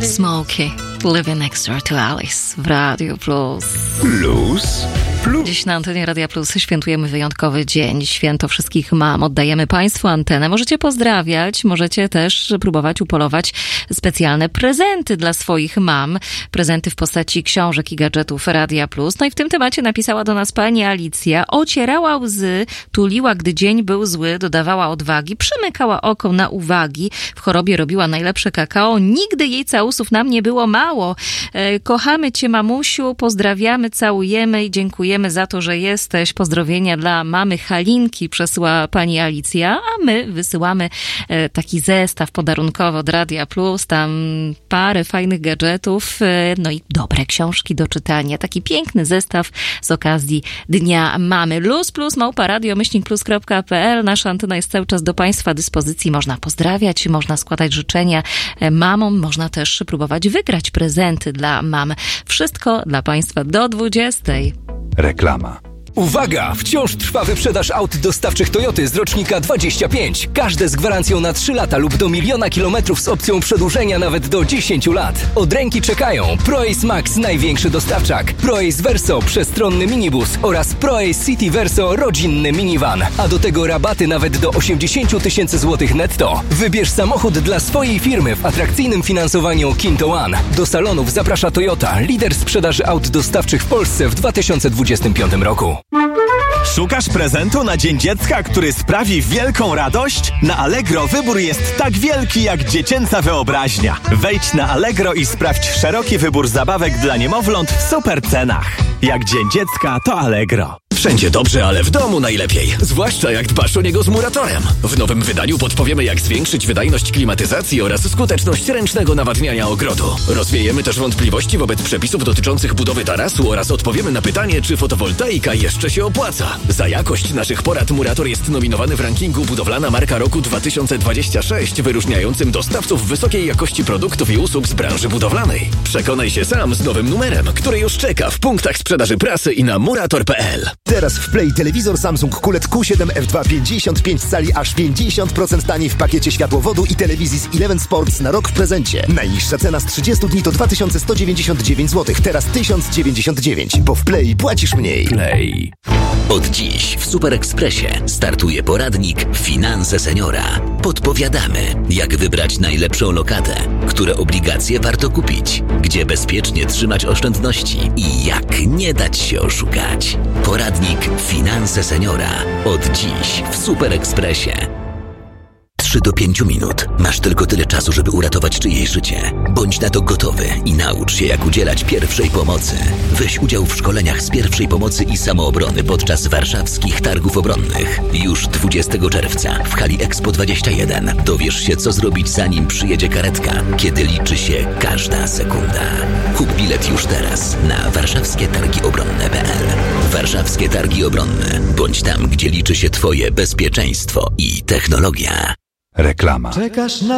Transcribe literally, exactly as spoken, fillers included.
Smokey, Living Next Door to Alice w Radio Plus. Plus? Plus. Dziś na antenie Radia Plus świętujemy wyjątkowy dzień, święto wszystkich mam. Oddajemy Państwu antenę. Możecie pozdrawiać, możecie też próbować upolować specjalne prezenty dla swoich mam. Prezenty w postaci książek i gadżetów Radia Plus. No i w tym temacie napisała do nas pani Alicja. Ocierała łzy, tuliła, gdy dzień był zły, dodawała odwagi, przymykała oko na uwagi. W chorobie robiła najlepsze kakao. Nigdy jej całusów nam nie było mało. E, kochamy cię, mamusiu, pozdrawiamy, całujemy i dziękujemy za to, że jesteś. Pozdrowienia dla mamy Halinki przesyła pani Alicja, a my wysyłamy e, taki zestaw podarunkowy od Radia Plus, tam parę fajnych gadżetów, e, no i dobre książki do czytania. Taki piękny zestaw z okazji Dnia Mamy. Luz plus małpa radio myślnik plus kropka pe el. Nasza antena jest cały czas do Państwa dyspozycji. Można pozdrawiać, można składać życzenia mamom, można też próbować wygrać prezenty dla mam. Wszystko dla Państwa do dwudziestej. Reklama. Uwaga! Wciąż trwa wyprzedaż aut dostawczych Toyoty z rocznika dwadzieścia pięć. Każde z gwarancją na trzy lata lub do miliona kilometrów z opcją przedłużenia nawet do dziesięciu lat. Od ręki czekają ProAce Max, największy dostawczak, ProAce Verso, przestronny minibus oraz ProAce City Verso, rodzinny minivan. A do tego rabaty nawet do osiemdziesiąt tysięcy złotych netto. Wybierz samochód dla swojej firmy w atrakcyjnym finansowaniu Kinto One. Do salonów zaprasza Toyota, lider sprzedaży aut dostawczych w Polsce w dwa tysiące dwudziestym piątym roku. Szukasz prezentu na Dzień Dziecka, który sprawi wielką radość? Na Allegro wybór jest tak wielki jak dziecięca wyobraźnia. Wejdź na Allegro i sprawdź szeroki wybór zabawek dla niemowląt w super cenach. Jak Dzień Dziecka, to Allegro. Wszędzie dobrze, ale w domu najlepiej. Zwłaszcza jak dbasz o niego z Muratorem. W nowym wydaniu podpowiemy, jak zwiększyć wydajność klimatyzacji oraz skuteczność ręcznego nawadniania ogrodu. Rozwiejemy też wątpliwości wobec przepisów dotyczących budowy tarasu oraz odpowiemy na pytanie, czy fotowoltaika jeszcze się opłaca. Za jakość naszych porad Murator jest nominowany w rankingu Budowlana Marka Roku dwa tysiące dwudziestego szóstego, wyróżniającym dostawców wysokiej jakości produktów i usług z branży budowlanej. Przekonaj się sam z nowym numerem, który już czeka w punktach sprzedaży prasy i na murator kropka pe el. Teraz w Play telewizor Samsung Q L E D Q siedem F dwa pięćdziesiąt pięć cali aż pięćdziesiąt procent taniej w pakiecie światłowodu i telewizji z Eleven Sports na rok w prezencie. Najniższa cena z trzydziestu dni to dwa tysiące sto dziewięćdziesiąt dziewięć złotych, teraz tysiąc dziewięćdziesiąt dziewięć, bo w Play płacisz mniej. Play. Od dziś w Super Expressie startuje poradnik Finanse Seniora. Podpowiadamy, jak wybrać najlepszą lokatę, które obligacje warto kupić, gdzie bezpiecznie trzymać oszczędności i jak nie dać się oszukać. Poradnik Finanse Seniora. Od dziś w Super Expressie. trzy do pięciu minut. Masz tylko tyle czasu, żeby uratować czyjeś życie. Bądź na to gotowy i naucz się, jak udzielać pierwszej pomocy. Weź udział w szkoleniach z pierwszej pomocy i samoobrony podczas warszawskich targów obronnych. Już dwudziestego czerwca w hali Expo dwadzieścia jeden dowiesz się, co zrobić, zanim przyjedzie karetka, kiedy liczy się każda sekunda. Kup bilet już teraz na warszawskie targi obronne kropka pe el. Warszawskie Targi Obronne. Bądź tam, gdzie liczy się Twoje bezpieczeństwo i technologia. Reklama. Czekasz na